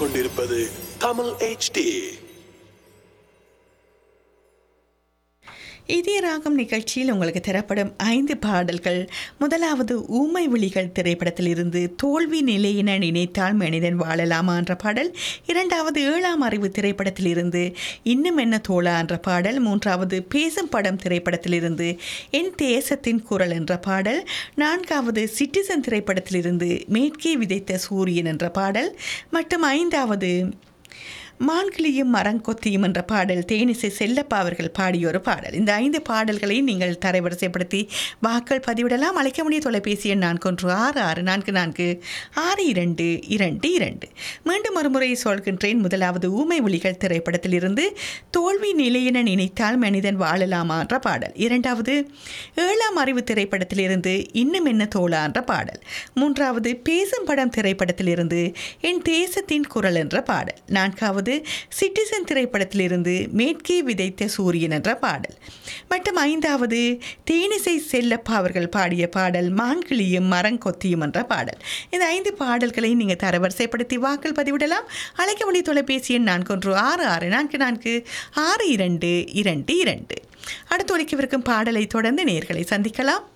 கேட்டுக்கொண்டிருப்பது தமிழ் HD. இதய ராகம் நிகழ்ச்சியில் உங்களுக்கு தரப்படும் 5 பாடல்கள். முதலாவது ஊமை விழிகள் திரைப்படத்திலிருந்து தோல்வி நிலையின நினைத்தால் மனிதன் வாழலாமா என்ற பாடல். இரண்டாவது ஏழாம் அறிவு திரைப்படத்திலிருந்து இன்னும் என்ன தோழா என்ற பாடல். மூன்றாவது பேசும் படம் திரைப்படத்திலிருந்து என் தேசத்தின் குரல் என்ற பாடல். நான்காவது சிட்டிசன் திரைப்படத்திலிருந்து மேற்கே விதைத்த சூரியன் என்ற பாடல். மற்றும் ஐந்தாவது மான்கிளியும் மரங்கொத்தியும் என்ற பாடல் தேனிசை செல்லப்பா அவர்கள் பாடிய ஒரு பாடல். இந்த 5 பாடல்களை நீங்கள் தரவரிசைப்படுத்தி வாக்கள் பதிவிடலாம். அழைக்க முடிய தொலைபேசி எண் 4166446222. மீண்டும் ஒருமுறை சொல்கின்றேன். முதலாவது ஊமை விழிகள் திரைப்படத்திலிருந்து தோல்வி நிலையின நினைத்தால் மனிதன் வாழலாமா என்ற பாடல். இரண்டாவது ஏழாம் அறிவு திரைப்படத்திலிருந்து இன்னும் என்ன தோழா என்ற பாடல். மூன்றாவது பேசும் படம் திரைப்படத்திலிருந்து என் தேசத்தின் குரல் என்ற பாடல். நான்காவது சிட்டிசன் திரைப்படத்திலிருந்து மேற்கே விதைத்த சூரியன் என்ற பாடல். மற்றும் ஐந்தாவது தேனிசை செல்லப்பா அவர்கள் பாடிய பாடல் மான்கிளியும் மரங்கொத்தியும் என்ற பாடல். இந்த 5 பாடல்களை நீங்கள் தரவரிசைப்படுத்தி வாக்கள் பதிவிடலாம். அழைக்க வேண்டிய தொலைபேசி எண் 4166446222. அடுத்து ஒலிக்கவிருக்கும் பாடலை தொடர்ந்து நேயர்களை சந்திக்கலாம்.